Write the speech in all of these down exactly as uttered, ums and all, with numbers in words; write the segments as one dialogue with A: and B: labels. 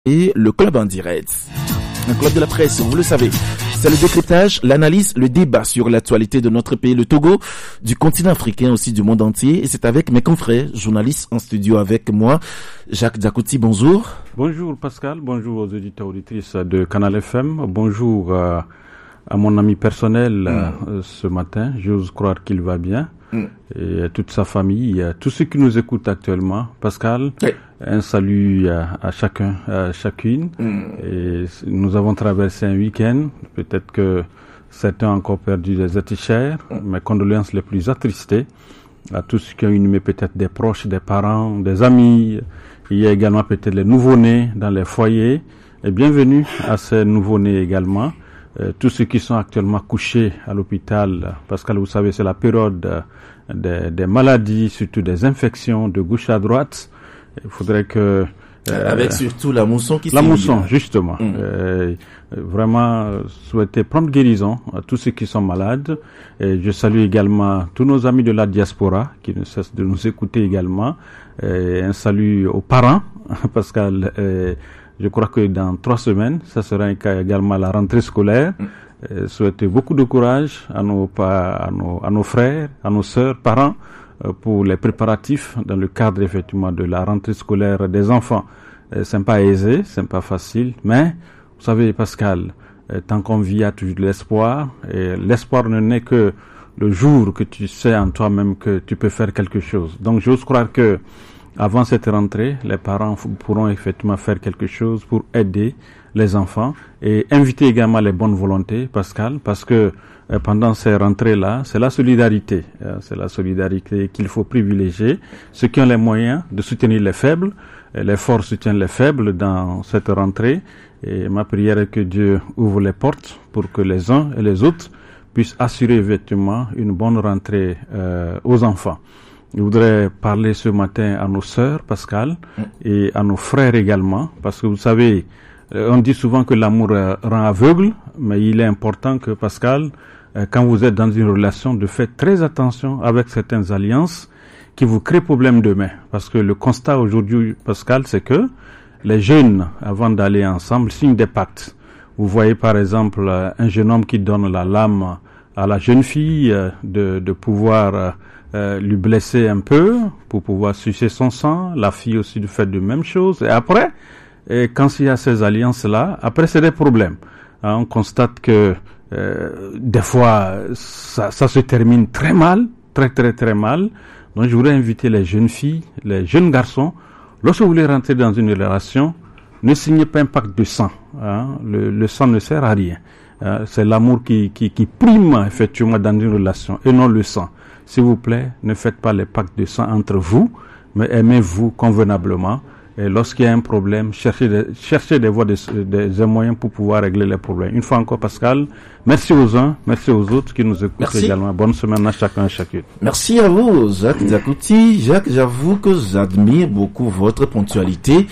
A: Et le club en direct. Un club de la presse, vous le savez. C'est le décryptage, l'analyse, le débat sur l'actualité de notre pays, le Togo, du continent africain, aussi du monde entier. Et c'est avec mes confrères, journalistes en studio avec moi. Jacques Diakouti, bonjour.
B: Bonjour Pascal, bonjour aux auditeurs auditrices de Canal F M. Bonjour euh, à mon ami personnel mm. euh, ce matin. J'ose croire qu'il va bien. Mm. Et à toute sa famille, à tous ceux qui nous écoutent actuellement. Pascal, oui. Un salut à, à chacun, à chacune. Mm. Et nous avons traversé un week-end. Peut-être que certains ont encore perdu des êtres chers. Mm. Mes condoléances les plus attristées à tous ceux qui ont inhumé peut-être des proches, des parents, des amis. Il y a également peut-être les nouveau-nés dans les foyers. Et bienvenue à ces nouveau-nés également. Euh, tous ceux qui sont actuellement couchés à l'hôpital, parce que vous savez, c'est la période euh, des, des maladies, surtout des infections de gauche à droite. Il faudrait que...
A: Euh, Avec surtout la mousson qui
B: La mousson, bien. justement. Mmh. Euh, vraiment, euh, souhaiter prendre guérison à tous ceux qui sont malades. Et je salue également tous nos amis de la diaspora qui ne cessent de nous écouter également. Et un salut aux parents, parce que... Euh, Je crois que dans trois semaines, ça sera un cas également à la rentrée scolaire. Mm. Euh, souhaiter beaucoup de courage à nos, à nos, à nos frères, à nos sœurs, parents, euh, pour les préparatifs dans le cadre effectivement de la rentrée scolaire des enfants. Euh, c'est pas aisé, c'est pas facile, mais vous savez Pascal, euh, tant qu'on vit, il y a toujours de l'espoir. Et l'espoir ne naît que le jour que tu sais en toi-même que tu peux faire quelque chose. Donc j'ose croire que avant cette rentrée, les parents f- pourront effectivement faire quelque chose pour aider les enfants et inviter également les bonnes volontés, Pascal, parce que euh, pendant ces rentrées-là, c'est la solidarité. Euh, c'est la solidarité qu'il faut privilégier. Ceux qui ont les moyens de soutenir les faibles, et les forts soutiennent les faibles dans cette rentrée. Et ma prière est que Dieu ouvre les portes pour que les uns et les autres puissent assurer effectivement une bonne rentrée euh, aux enfants. Je voudrais parler ce matin à nos sœurs, Pascal, mm. et à nos frères également, parce que vous savez, on dit souvent que l'amour rend aveugle, mais il est important que, Pascal, quand vous êtes dans une relation, de faire très attention avec certaines alliances qui vous créent problème demain. Parce que le constat aujourd'hui, Pascal, c'est que les jeunes, avant d'aller ensemble, signent des pactes. Vous voyez par exemple un jeune homme qui donne la lame à la jeune fille de, de pouvoir... Euh, lui blesser un peu pour pouvoir sucer son sang, la fille aussi de faire de même chose. Et après, et quand il y a ces alliances-là, après c'est des problèmes. Hein, on constate que euh, des fois ça, ça se termine très mal, très très très mal. Donc je voudrais inviter les jeunes filles, les jeunes garçons, lorsque vous voulez rentrer dans une relation, ne signez pas un pacte de sang. Hein, le, le sang ne sert à rien. Hein, c'est l'amour qui, qui, qui prime effectivement dans une relation et non le sang. S'il vous plaît, ne faites pas les pactes de sang entre vous, mais aimez-vous convenablement. Et lorsqu'il y a un problème, cherchez des, cherchez des voies, des, des, des moyens pour pouvoir régler les problèmes. Une fois encore, Pascal, merci aux uns, merci aux autres qui nous écoutent merci. également. Bonne semaine à chacun et chacune.
A: Merci à vous, Jacques Diakouti. Jacques, j'avoue que j'admire beaucoup votre ponctualité.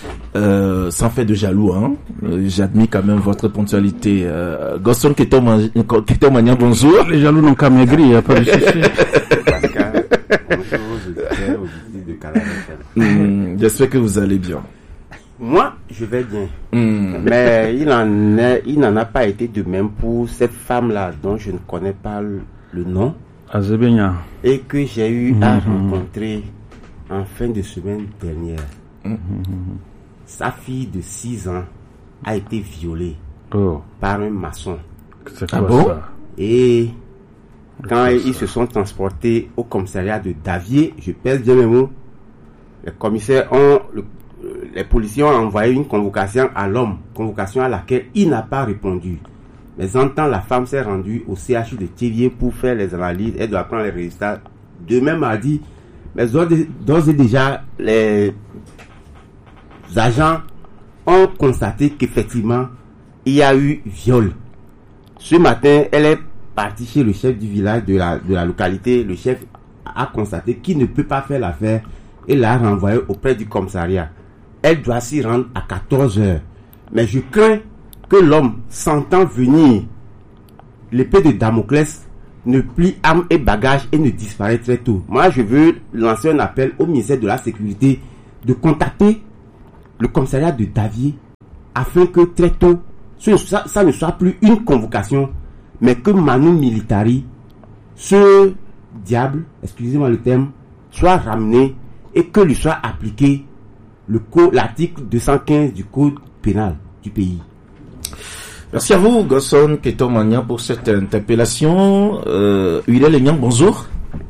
A: Euh, sans faire de jaloux, hein. Euh, j'admire quand même votre ponctualité. Euh, Gosson Ketomania, bonjour.
B: Les jaloux n'ont qu'à maigrir, il n'y a pas de souci.
A: Mmh, j'espère que vous allez bien.
C: Moi, je vais bien.
A: Mmh.
C: Mais il en est, il n'en a pas été de même pour cette femme-là dont je ne connais pas le, le nom.
B: Azebenia.
C: Et que j'ai eu
B: mmh.
C: à rencontrer en fin de semaine dernière. Mmh. Sa fille de six ans a été violée
B: oh.
C: par un maçon.
B: C'est quoi ah bon ça?
C: Et quand ils ça. se sont transportés au commissariat de Davier, je pèse bien mes mots, les commissaires ont, le, les policiers ont envoyé une convocation à l'homme, convocation à laquelle il n'a pas répondu. Mais en temps, la femme s'est rendue au C H U de Thiviers pour faire les analyses, elle doit prendre les résultats demain mardi. Mais d'ores et déjà, les agents ont constaté qu'effectivement, il y a eu viol. Ce matin, elle est partie chez le chef du village de la, de la localité. Le chef a constaté qu'il ne peut pas faire l'affaire et l'a renvoyée auprès du commissariat. Elle doit s'y rendre à quatorze heures. Mais je crains que l'homme, sentant venir l'épée de Damoclès, ne plie armes et bagages et ne disparaît très tôt. Moi, je veux lancer un appel au ministère de la Sécurité de contacter le commissariat de Davier afin que très tôt, ça, ça ne soit plus une convocation, mais que Manu Militari, ce diable, excusez-moi le terme, soit ramené et que lui soit appliqué le co- l'article deux cent quinze du code pénal du pays.
A: Merci à vous, Gosson Ketomania, pour cette interpellation. Euh, Uriel Enyang, bonjour.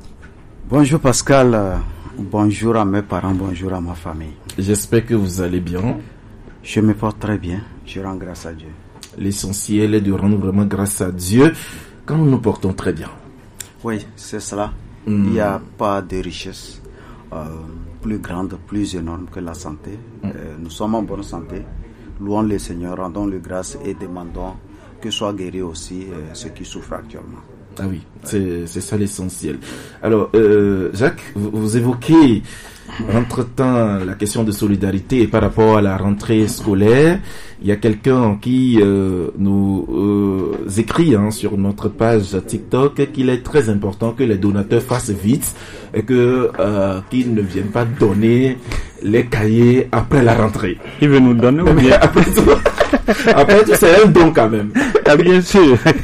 D: Bonjour Pascal, bonjour à mes parents, bonjour à ma famille.
A: J'espère que vous allez bien.
D: Je me porte très bien, je rends grâce à Dieu.
A: L'essentiel est de rendre vraiment grâce à Dieu quand nous nous portons très bien.
D: Oui, c'est cela.
A: Mm.
D: Il n'y a pas de richesse euh, plus grande, plus énorme que la santé. Mm. Euh, nous sommes en bonne santé. Louons le Seigneur, rendons-le grâce et demandons que soient guéris aussi euh, ceux qui souffrent actuellement.
A: Ah oui, c'est, c'est ça l'essentiel. Alors, euh, Jacques, vous, vous évoquez entre-temps la question de solidarité et par rapport à la rentrée scolaire. Il y a quelqu'un qui euh, nous euh, écrit hein, sur notre page TikTok qu'il est très important que les donateurs fassent vite et que euh, qu'ils ne viennent pas donner les cahiers après la rentrée.
B: Il veut nous donner ou bien
A: après tout, après tout, c'est un don quand même.
B: Ah, bien sûr.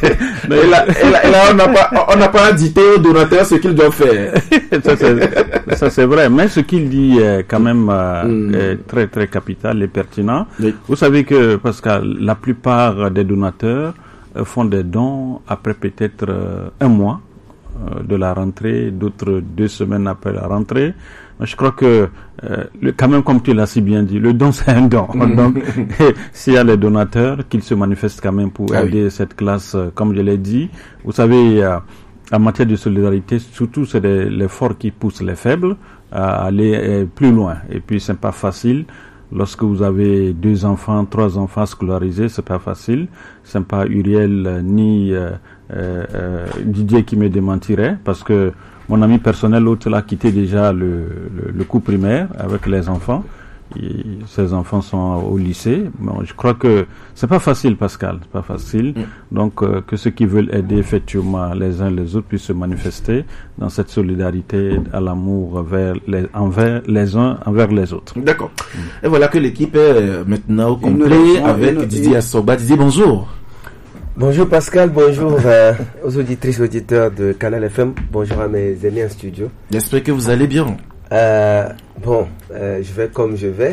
A: Et là, et là, et là on n'a pas, on n'a pas indiqué aux donateurs ce qu'ils doivent faire.
B: ça, c'est, ça c'est vrai, mais ce qu'il dit est quand même euh,
A: mm.
B: est très très capital et pertinent.
A: Oui.
B: Vous savez que parce que la plupart des donateurs euh, font des dons après peut-être euh, un mois euh, de la rentrée, d'autres deux semaines après la rentrée. Je crois que euh, le, quand même, comme tu l'as si bien dit, le don c'est un don. Donc, s'il y a les donateurs, qu'ils se manifestent quand même pour
A: ah
B: aider oui. cette classe, euh, comme je l'ai dit. Vous savez, euh, en matière de solidarité, surtout c'est des, les forts qui poussent les faibles à aller euh, plus loin. Et puis c'est pas facile. Lorsque vous avez deux enfants, trois enfants scolarisés, c'est pas facile. C'est pas Uriel euh, ni euh, euh, euh, Didier qui me démentirait, parce que mon ami personnel, l'autre, l'a quitté déjà le, le, le cours primaire avec les enfants. Et ses enfants sont au lycée. Bon, je crois que c'est pas facile, Pascal, c'est pas facile. Mm. Donc, euh, que ceux qui veulent aider effectivement les uns les autres puissent se manifester dans cette solidarité, à l'amour vers les, envers les uns envers les autres.
A: D'accord. Mm. Et voilà que l'équipe est maintenant au complet avec une, Didier Assoba. Didier, bonjour.
E: Bonjour Pascal, bonjour euh, aux auditrices, auditeurs de Canal F M, bonjour à mes amis en studio.
A: J'espère que vous allez bien.
E: Euh, bon, euh, je vais comme je vais.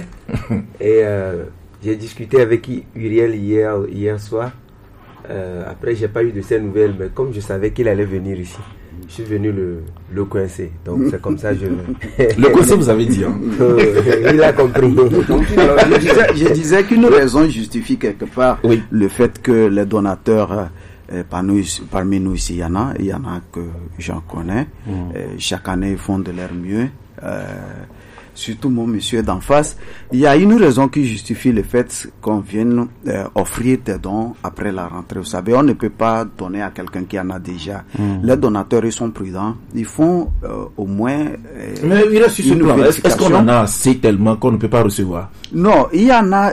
E: Et euh, j'ai discuté avec Uriel hier, hier soir. Euh, après, j'ai pas eu de ses nouvelles, mais comme je savais qu'il allait venir ici, je suis venu le, le coincer. Donc c'est comme ça que je...
A: Le coincer, vous avez dit. Hein.
E: Il a compris.
D: Alors, je disais, je disais qu'une raison justifie quelque part
A: oui.
D: le fait que les donateurs, euh, parmi, parmi nous ici, il y en a, il y en a que j'en connais. Mmh. Euh, chaque année, ils font de leur mieux. Euh, surtout mon monsieur d'en face. Il y a une raison qui justifie le fait qu'on vienne euh, offrir des dons après la rentrée. Vous savez, on ne peut pas donner à quelqu'un qui en a déjà. Mmh. Les donateurs, ils sont prudents. Ils font euh, au moins... Euh,
A: Mais il a sur ce plan, est-ce, est-ce qu'on en a assez tellement qu'on ne peut pas recevoir?
D: Non, il y en a...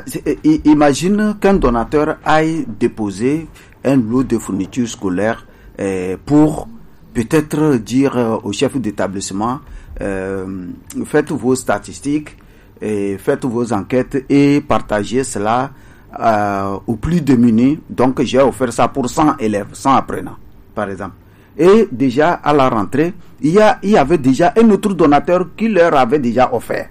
D: Imagine qu'un donateur aille déposer un lot de fournitures scolaires euh, pour peut-être dire euh, au chef d'établissement Euh, faites vos statistiques et faites vos enquêtes et partagez cela euh, aux plus démunis. Donc j'ai offert ça pour cent élèves, cent apprenants par exemple. Et déjà à la rentrée, il y, a, il y avait déjà un autre donateur qui leur avait déjà offert.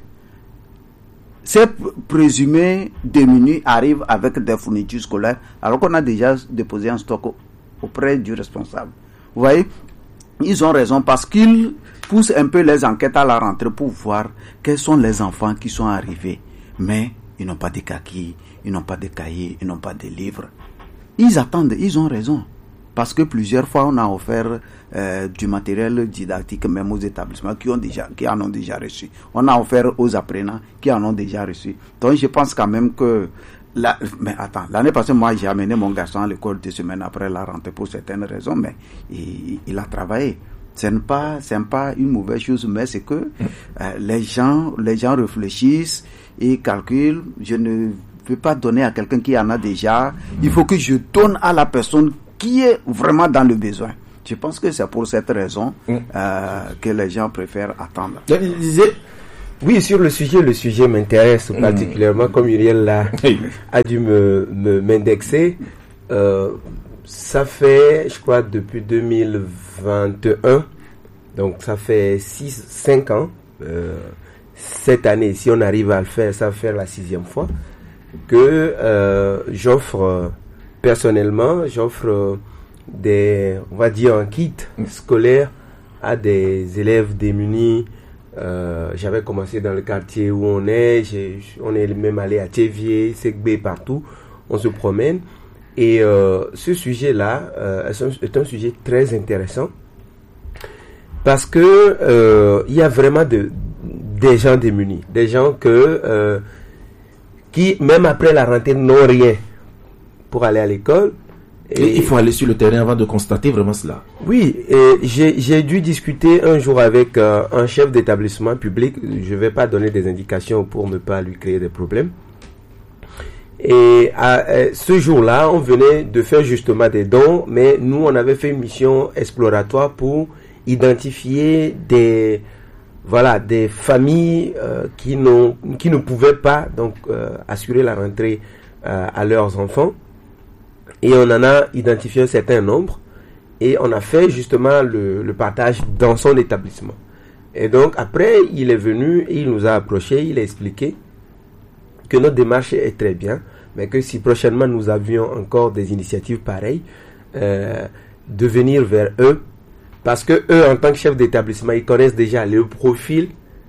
D: Ces présumés démunis arrivent avec des fournitures scolaires alors qu'on a déjà déposé un stock auprès du responsable. Vous voyez, ils ont raison parce qu'ils poussent un peu les enquêtes à la rentrée pour voir quels sont les enfants qui sont arrivés. Mais ils n'ont pas de kaki, ils n'ont pas de cahiers, ils n'ont pas de livres. Ils attendent, ils ont raison. Parce que plusieurs fois, on a offert euh, du matériel didactique même aux établissements qui, ont déjà, qui en ont déjà reçu. On a offert aux apprenants qui en ont déjà reçu. Donc je pense quand même que... La, mais attends, l'année passée, moi j'ai amené mon garçon à l'école deux semaines après la rentrée pour certaines raisons, mais il, il a travaillé. Ce n'est pas, c'est pas une mauvaise chose, mais c'est que euh, les gens, les gens réfléchissent et calculent. Je ne veux pas donner à quelqu'un qui en a déjà. Il faut que je donne à la personne qui est vraiment dans le besoin. Je pense que c'est pour cette raison euh, que les gens préfèrent attendre.
A: Il disait,
E: Oui, sur le sujet, le sujet m'intéresse mmh. particulièrement, comme Uriel l'a, a dû me, me, m'indexer. Euh, ça fait, je crois, depuis deux mille vingt et un, donc ça fait six, cinq ans, euh, cette année, si on arrive à le faire, ça va faire la sixième fois, que euh, j'offre, personnellement, j'offre des, on va dire, un kit scolaire à des élèves démunis. Euh, j'avais commencé dans le quartier où on est, j'ai, on est même allé à Thévier, Segbé, partout, on se promène. Et euh, ce sujet-là euh, est un sujet très intéressant parce que euh, il y a vraiment de, des gens démunis, des gens que euh, qui même après la rentrée n'ont rien pour aller à l'école.
A: Et, et il faut aller sur le terrain avant de constater vraiment cela.
E: Oui, et j'ai, j'ai dû discuter un jour avec euh, un chef d'établissement public. Je ne vais pas donner des indications pour ne pas lui créer des problèmes. Et à, à ce jour-là, on venait de faire justement des dons, mais nous, on avait fait une mission exploratoire pour identifier des, voilà, des familles euh, qui, n'ont, qui ne pouvaient pas donc euh, assurer la rentrée euh, à leurs enfants. Et on en a identifié un certain nombre et on a fait justement le, le partage dans son établissement. Et donc après, il est venu, il nous a approché, il a expliqué que notre démarche est très bien, mais que si prochainement nous avions encore des initiatives pareilles, euh, de venir vers eux, parce que eux, en tant que chefs d'établissement, ils connaissent déjà le profil,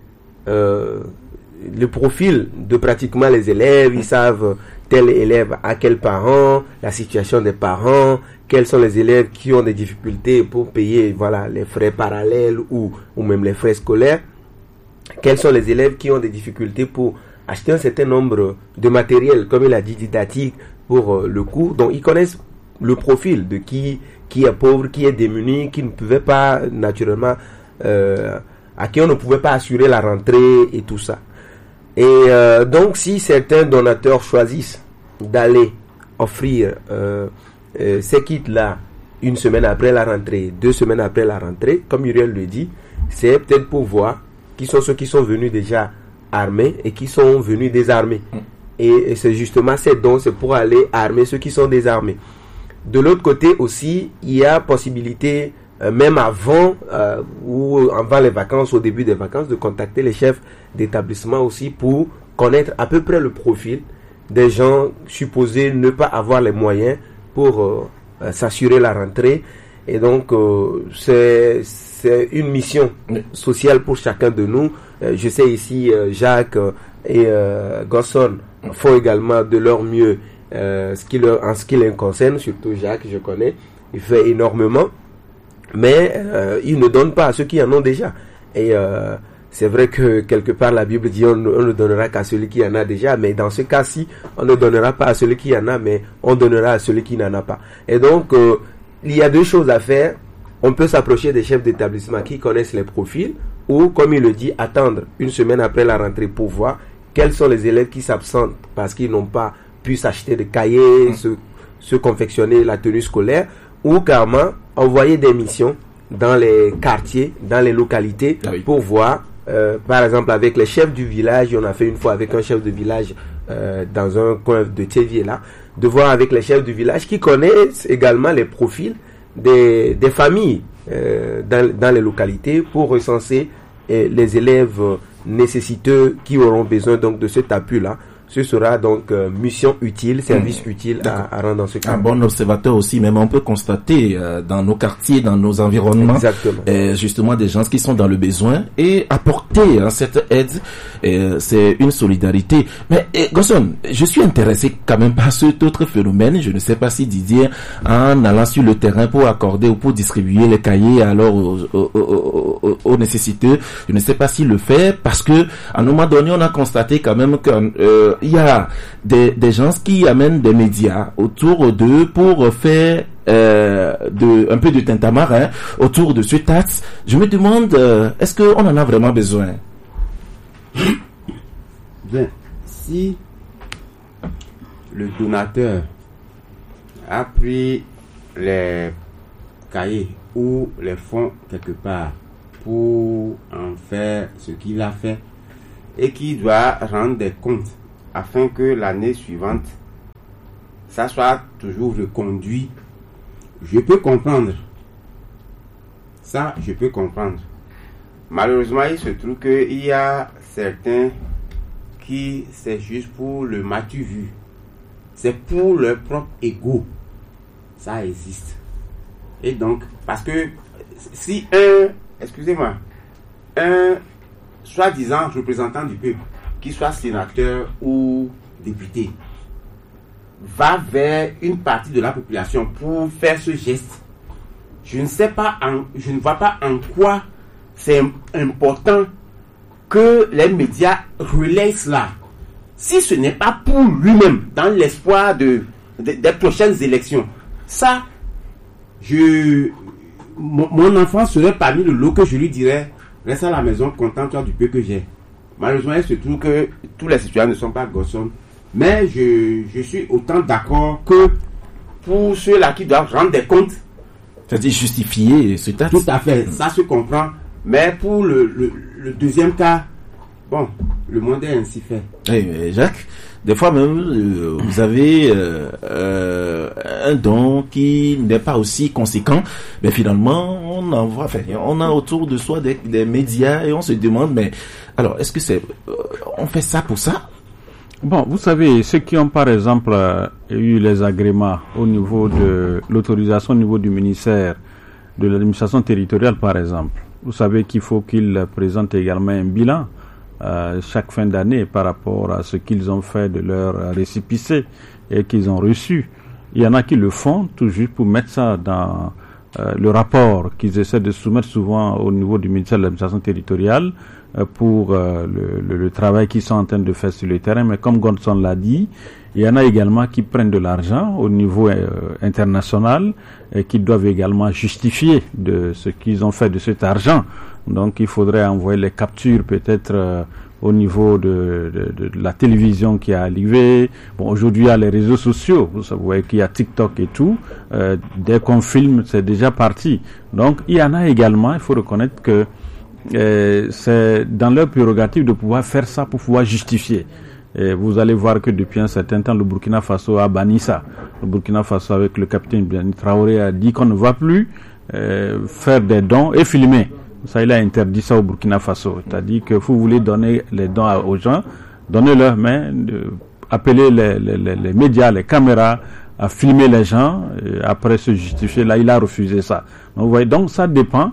E: euh, le profil de pratiquement les élèves, ils savent tel élève à quel parent, la situation des parents, quels sont les élèves qui ont des difficultés pour payer voilà, les frais parallèles ou, ou même les frais scolaires, quels sont les élèves qui ont des difficultés pour acheter un certain nombre de matériel, comme il a dit, didactique pour euh, le cours. Donc ils connaissent le profil de qui, qui est pauvre, qui est démuni, qui ne pouvait pas naturellement, euh, à qui on ne pouvait pas assurer la rentrée et tout ça. Et euh, donc si certains donateurs choisissent d'aller offrir euh, euh, ces kits-là une semaine après la rentrée, deux semaines après la rentrée, comme Uriel le dit, c'est peut-être pour voir qui sont ceux qui sont venus déjà armés et qui sont venus désarmés. Et, et c'est justement ces dons, c'est pour aller armer ceux qui sont désarmés. De l'autre côté aussi, il y a possibilité, euh, même avant euh, ou avant les vacances, au début des vacances, de contacter les chefs d'établissement aussi pour connaître à peu près le profil des gens supposés ne pas avoir les moyens pour euh, euh, s'assurer la rentrée. Et donc, euh, c'est, c'est une mission sociale pour chacun de nous. Euh, je sais ici, euh, Jacques euh, et euh, Gosson font également de leur mieux euh, ce qui leur, en ce qui les concerne, surtout Jacques, je connais, il fait énormément, mais euh, il ne donne pas à ceux qui en ont déjà. Et euh, c'est vrai que quelque part la Bible dit on, on ne donnera qu'à celui qui en a déjà, mais dans ce cas-ci, on ne donnera pas à celui qui en a, mais on donnera à celui qui n'en a pas. Et donc, euh, il y a deux choses à faire. On peut s'approcher des chefs d'établissement qui connaissent les profils, ou, comme il le dit, attendre une semaine après la rentrée pour voir quels sont les élèves qui s'absentent parce qu'ils n'ont pas pu s'acheter des cahiers, mmh. se, se confectionner la tenue scolaire, ou carrément envoyer des missions dans les quartiers, dans les localités, ah oui. pour voir, euh, par exemple avec les chefs du village, on a fait une fois avec un chef de village euh, dans un coin de Thévier là, de voir avec les chefs du village qui connaissent également les profils des, des familles euh, dans, dans les localités pour recenser euh, les élèves nécessiteux qui auront besoin donc de cet appui là. Ce sera donc euh, mission utile, service mmh. utile à, à rendre dans ce cas.
A: Un bon observateur aussi, même on peut constater euh, dans nos quartiers, dans nos environnements, euh, justement des gens qui sont dans le besoin et apporter hein, cette aide, euh, c'est une solidarité. Mais eh, Gosson, je suis intéressé quand même par cet autre phénomène. Je ne sais pas si Didier, en allant sur le terrain pour accorder ou pour distribuer les cahiers alors aux, aux, aux, aux, aux nécessiteux, je ne sais pas s'il le fait parce que à un moment donné, on a constaté quand même que euh, il y a des, des gens qui amènent des médias autour d'eux pour faire euh, de, un peu de tintamarre autour de ce taxe. Je me demande, euh, est-ce qu'on en a vraiment besoin?
C: Bien, si le donateur a pris les cahiers ou les fonds quelque part pour en faire ce qu'il a fait, et qui doit rendre des comptes afin que l'année suivante, ça soit toujours reconduit. Je peux comprendre. Ça, je peux comprendre. Malheureusement, il se trouve qu'il y a certains qui, c'est juste pour le matu vu. C'est pour leur propre ego. Ça existe. Et donc, parce que si un, excusez-moi, un soi-disant représentant du peuple, qui soit sénateur ou député, va vers une partie de la population pour faire ce geste, je ne sais pas, en, je ne vois pas en quoi c'est important que les médias relaient cela. Si ce n'est pas pour lui-même, dans l'espoir de, de des prochaines élections, ça, je, mon, mon enfant serait parmi le lot que je lui dirais, reste à la maison, contente-toi du peu que j'ai. Malheureusement, il se trouve que tous les citoyens ne sont pas gossons, mais je, je suis autant d'accord que pour ceux-là qui doivent rendre des comptes.
A: C'est-à-dire justifier ce taxe.
C: Tout à fait, ça se comprend. Mais pour le, le, le deuxième cas, bon, le monde est ainsi fait.
A: Oui, mais Jacques, des fois même, euh, vous avez euh, euh, un don qui n'est pas aussi conséquent, mais finalement, on en voit, enfin, on a autour de soi des, des médias et on se demande, mais alors, est-ce que c'est, euh, on fait ça pour ça?
B: Bon, vous savez, ceux qui ont par exemple euh, eu les agréments au niveau de l'autorisation au niveau du ministère de l'administration territoriale par exemple, vous savez qu'il faut qu'ils présentent également un bilan euh, chaque fin d'année par rapport à ce qu'ils ont fait de leur récépissé et qu'ils ont reçu. Il y en a qui le font tout juste pour mettre ça dans euh, le rapport qu'ils essaient de soumettre souvent au niveau du ministère de l'administration territoriale pour euh, le, le, le travail qu'ils sont en train de faire sur le terrain. Mais comme Godson l'a dit, il y en a également qui prennent de l'argent au niveau euh, international et qui doivent également justifier de ce qu'ils ont fait de cet argent. Donc il faudrait envoyer les captures peut-être euh, au niveau de, de, de la télévision qui est arrivée. Bon, aujourd'hui il y a les réseaux sociaux, vous voyez qu'il y a TikTok et tout. Euh, dès qu'on filme, c'est déjà parti. Donc il y en a également, il faut reconnaître que Euh, c'est dans leur prérogative de pouvoir faire ça pour pouvoir justifier. Et vous allez voir que depuis un certain temps, le Burkina Faso a banni ça. Le Burkina Faso, avec le capitaine Ibrahim Traoré, a dit qu'on ne va plus euh, faire des dons et filmer. Ça, il a interdit ça au Burkina Faso. C'est-à-dire que vous voulez donner les dons aux gens, donnez-leur, mais euh, appelez les, les, les, les médias, les caméras, à filmer les gens, et après se justifier. Là, il a refusé ça. Donc, vous voyez, donc ça dépend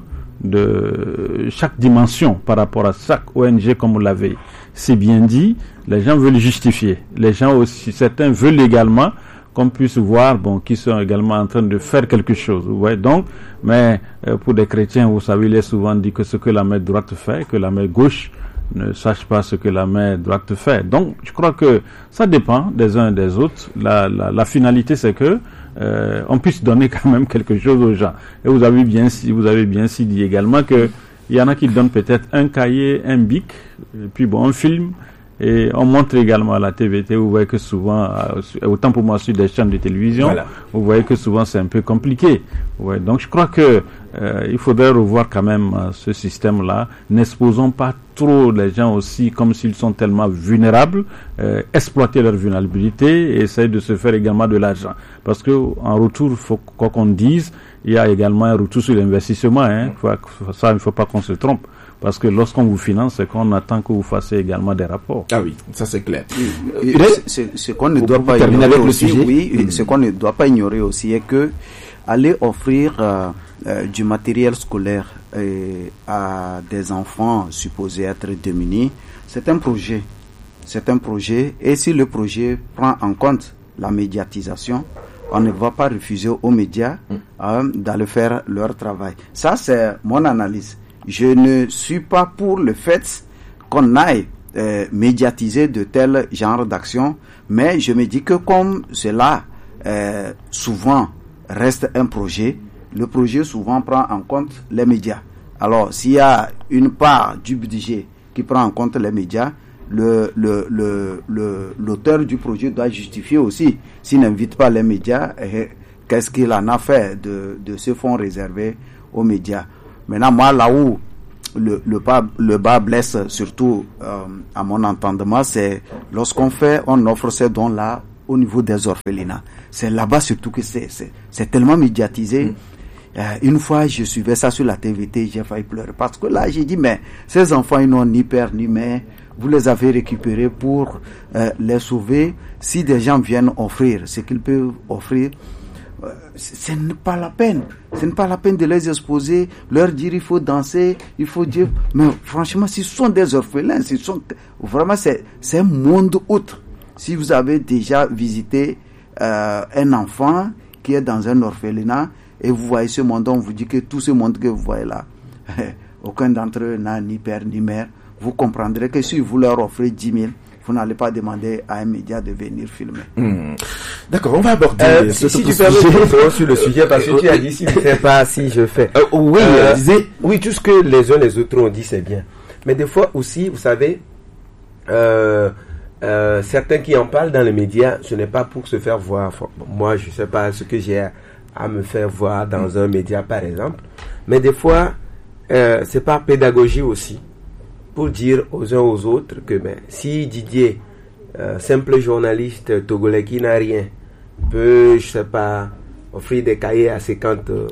B: de chaque dimension par rapport à chaque O N G, comme vous l'avez si bien dit. Les gens veulent justifier. Les gens aussi, certains veulent également qu'on puisse voir, bon, qu'ils sont également en train de faire quelque chose. Vous voyez, donc, mais euh, pour des chrétiens, vous savez, il est souvent dit que ce que la main droite fait, que la main gauche ne sache pas ce que la main droite fait. Donc, je crois que ça dépend des uns et des autres. La, la, la finalité, c'est que Euh, on puisse donner quand même quelque chose aux gens. Et vous avez bien, vous avez bien si dit également que il y en a qui donnent peut-être un cahier, un bic, et puis bon, on filme et on montre également à la T V T. Vous voyez que souvent, autant pour moi sur des chaînes de télévision, voilà. Vous voyez que souvent c'est un peu compliqué. Ouais, donc je crois que euh, il faudrait revoir quand même euh, ce système-là. N'exposons pas trop les gens aussi comme s'ils sont tellement vulnérables, euh, exploiter leur vulnérabilité et essayer de se faire également de l'argent. Parce que en retour, faut quoi qu'on dise, il y a également un retour sur l'investissement. Hein. Faut, ça, il ne faut pas qu'on se trompe. Parce que lorsqu'on vous finance, c'est qu'on attend que vous fassiez également des rapports.
A: Ah oui, ça c'est clair.
D: Et, et c'est, ce qu'on ne doit pas ignorer avec aussi, le sujet. Oui, mmh. Ce qu'on ne doit pas ignorer aussi est que aller offrir euh, euh, du matériel scolaire euh, à des enfants supposés être démunis, c'est un projet. C'est un projet. Et si le projet prend en compte la médiatisation, on ne va pas refuser aux médias mmh. euh, d'aller faire leur travail. Ça, c'est mon analyse. Je ne suis pas pour le fait qu'on aille euh, médiatiser de tel genre d'action, mais je me dis que comme cela euh, souvent reste un projet, le projet souvent prend en compte les médias. Alors, s'il y a une part du budget qui prend en compte les médias, le, le, le, le, l'auteur du projet doit justifier aussi. S'il n'invite pas les médias, eh, qu'est-ce qu'il en a fait de, de ce fonds réservé aux médias? Maintenant, moi, là où le, le, bas, le bas blesse, surtout euh, à mon entendement, c'est lorsqu'on fait, on offre ces dons-là au niveau des orphelinats. C'est là-bas surtout que c'est, c'est, c'est tellement médiatisé. Mmh. Euh, une fois, je suivais ça sur la T V T, j'ai failli pleurer. Parce que là, j'ai dit, mais ces enfants, ils n'ont ni père ni mère. Vous les avez récupérés pour euh, les sauver. Si des gens viennent offrir ce qu'ils peuvent offrir, euh, ce n'est pas la peine. Ce n'est pas la peine de les exposer, leur dire il faut danser, il faut dire... Mais franchement, ce sont des orphelins. Ce sont, vraiment, c'est, c'est un monde autre. Si vous avez déjà visité euh, un enfant qui est dans un orphelinat, et vous voyez ce monde, on vous dit que tout ce monde que vous voyez là, aucun d'entre eux n'a ni père ni mère. Vous comprendrez que si vous leur offrez dix mille, vous n'allez pas demander à un média de venir filmer.
A: Mmh. D'accord, on va aborder
E: euh, ce si, si tu permets sur le sujet, parce que tu as dit si je ne fais pas, si je fais.
A: Euh, oui,
E: euh,
A: disais...
E: oui, tout ce que les uns les autres ont dit, c'est bien. Mais des fois aussi, vous savez, euh, euh, certains qui en parlent dans les médias, ce n'est pas pour se faire voir. Enfin, moi, je ne sais pas ce que j'ai à, à me faire voir dans mmh. un média, par exemple. Mais des fois, euh, c'est par pédagogie aussi. Pour dire aux uns aux autres que ben, si Didier, euh, simple journaliste togolais qui n'a rien, peut, je sais pas, offrir des cahiers à cinquante euh,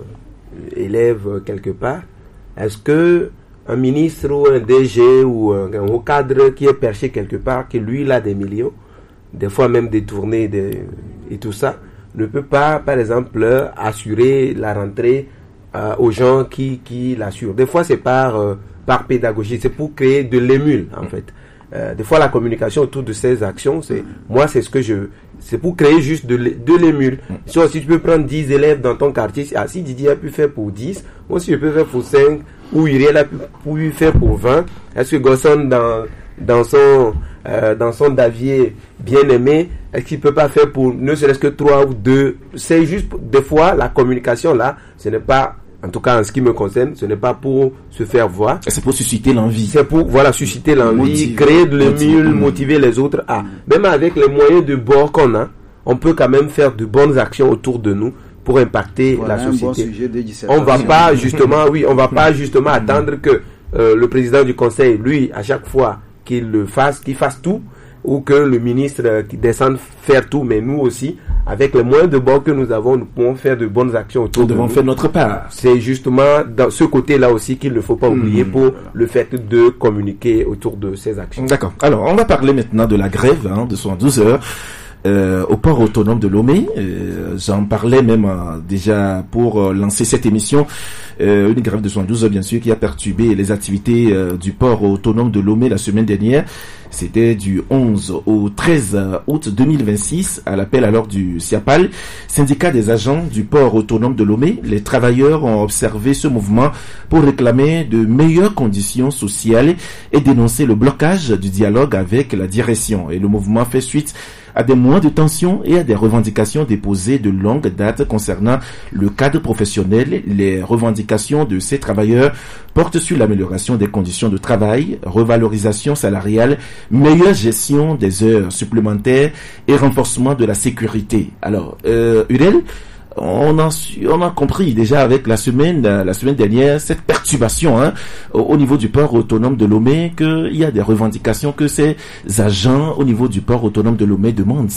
E: élèves euh, quelque part, est-ce que un ministre ou un D G ou un, un haut cadre qui est perché quelque part, qui lui il a des millions, des fois même détournés de, et tout ça, ne peut pas, par exemple, assurer la rentrée euh, aux gens qui, qui l'assurent. Des fois c'est par... Euh, par pédagogie, c'est pour créer de l'émule en fait. Euh, des fois la communication autour de ces actions, c'est moi c'est ce que je, c'est pour créer juste de, de l'émule. Si, si tu peux prendre dix élèves dans ton quartier, ah, si Didier a pu faire pour dix, moi aussi je peux faire pour cinq, ou Uriel a pu, pu faire pour vingt. Est-ce que Gosson dans dans son euh, dans son Davier bien aimé, est-ce qu'il peut pas faire pour ne serait-ce que trois ou deux? C'est juste des fois la communication là, ce n'est pas, en tout cas en ce qui me concerne, ce n'est pas pour se faire voir.
A: C'est pour susciter l'envie.
E: C'est pour voilà susciter l'envie,
A: motiver,
E: créer de l'émule,
A: motiver,
E: motiver les autres à. Même avec les moyens de bord qu'on a, on peut quand même faire de bonnes actions autour de nous pour impacter
D: voilà
E: la
D: un
E: société.
D: Bon sujet de
E: on va pas justement, oui, on va pas justement attendre que euh, le président du conseil, lui, à chaque fois qu'il le fasse, qu'il fasse tout, ou que le ministre euh, qui descende faire tout, mais nous aussi, avec les moyens de bord que nous avons, nous pouvons faire de bonnes actions autour de nous.
A: Nous devons faire notre part.
E: C'est justement dans ce côté-là aussi qu'il ne faut pas oublier mmh. pour le fait de communiquer autour de ces actions.
A: D'accord. Alors, on va parler maintenant de la grève hein, de soixante-douze heures. Euh, au port autonome de Lomé. Euh, j'en parlais même euh, déjà pour euh, lancer cette émission. Euh, une grève de soixante-douze heures, bien sûr, qui a perturbé les activités euh, du port autonome de Lomé la semaine dernière. C'était du onze au treize août deux mille vingt-six, à l'appel alors du SIAPAL, syndicat des agents du port autonome de Lomé. Les travailleurs ont observé ce mouvement pour réclamer de meilleures conditions sociales et dénoncer le blocage du dialogue avec la direction. Et le mouvement fait suite à des mois de tension et à des revendications déposées de longue date concernant le cadre professionnel. Les revendications de ces travailleurs portent sur l'amélioration des conditions de travail, revalorisation salariale, meilleure gestion des heures supplémentaires et renforcement de la sécurité. Alors, euh, Uriel, on a, on a compris déjà avec la semaine, la semaine dernière, cette perturbation hein, au, au niveau du port autonome de Lomé, qu'il y a des revendications que ces agents au niveau du port autonome de Lomé demandent.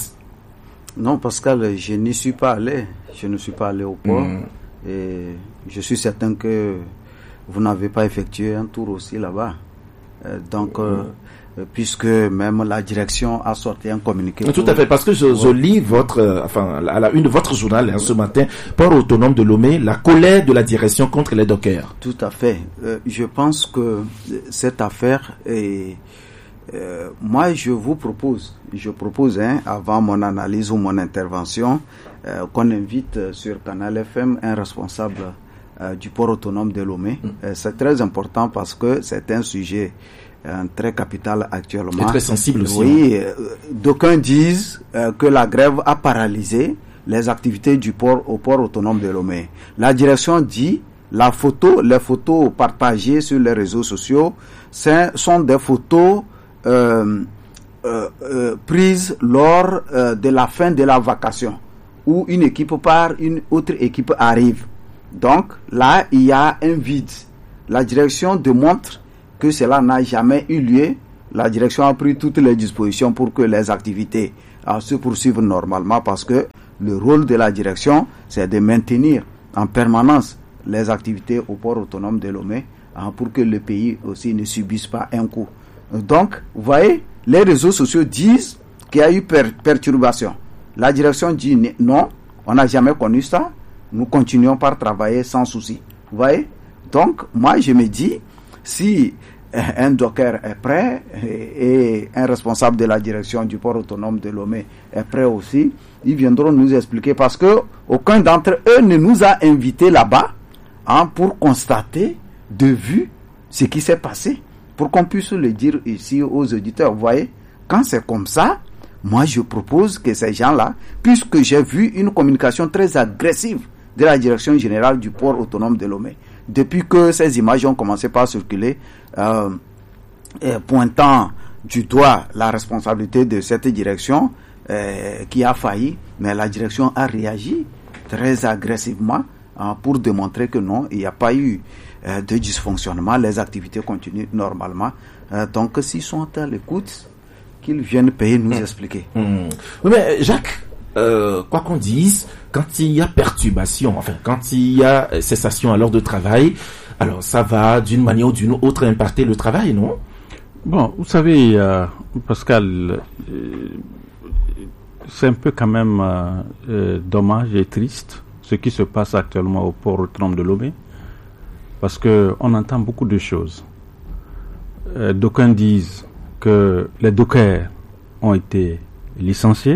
D: Non, Pascal, je n'y suis pas allé. Je ne suis pas allé au port. Mmh. Et je suis certain que vous n'avez pas effectué un tour aussi là-bas. Euh, donc... Mmh. Euh, puisque même la direction a sorti un communiqué.
A: Tout à fait, parce que je, ouais. je lis votre, euh, enfin, à la une de votre journal hein, ce matin, port autonome de Lomé, la colère de la direction contre les dockers.
D: Tout à fait. Euh, je pense que cette affaire est, euh, moi je vous propose, je propose, hein, avant mon analyse ou mon intervention, euh, qu'on invite sur Canal F M un responsable euh, du port autonome de Lomé. Mm. Euh, c'est très important parce que c'est un sujet un très capital actuellement.
A: Et très sensible aussi.
D: Oui, euh, d'aucuns disent euh, que la grève a paralysé les activités du port au port autonome de Lomé. La direction dit la photo, les photos partagées sur les réseaux sociaux sont des photos euh, euh, euh, prises lors euh, de la fin de la vacation, où une équipe part, une autre équipe arrive. Donc là, il y a un vide. la direction démontre que cela n'a jamais eu lieu. La direction a pris toutes les dispositions pour que les activités euh, se poursuivent normalement, parce que le rôle de la direction, c'est de maintenir en permanence les activités au port autonome de Lomé, hein, pour que le pays aussi ne subisse pas un coup. Donc, vous voyez, les réseaux sociaux disent qu'il y a eu per- perturbation. La direction dit non, on n'a jamais connu ça, nous continuons par travailler sans souci. Vous voyez? Donc, moi, je me dis, si un docker est prêt et un responsable de la direction du port autonome de Lomé est prêt aussi, ils viendront nous expliquer, parce que aucun d'entre eux ne nous a invités là-bas, hein, pour constater de vue ce qui s'est passé, pour qu'on puisse le dire ici aux auditeurs. Vous voyez, quand c'est comme ça, moi je propose que ces gens-là, puisque j'ai vu une communication très agressive de la direction générale du port autonome de Lomé, depuis que ces images ont commencé par circuler, euh, pointant du doigt la responsabilité de cette direction euh, qui a failli, mais la direction a réagi très agressivement, hein, pour démontrer que non, il n'y a pas eu euh, de dysfonctionnement, les activités continuent normalement. Euh, donc s'ils sont à l'écoute, qu'ils viennent payer nous mmh. expliquer.
A: Mmh. Oui, mais Jacques, euh, quoi qu'on dise, quand il y a perturbation, enfin quand il y a cessation à l'heure de travail, alors ça va d'une manière ou d'une autre impacter le travail, non?
B: Bon, vous savez, euh, Pascal, euh, c'est un peu quand même euh, euh, dommage et triste ce qui se passe actuellement au port autonome de Lomé, parce que on entend beaucoup de choses. Euh, d'aucuns disent que les dockers ont été licenciés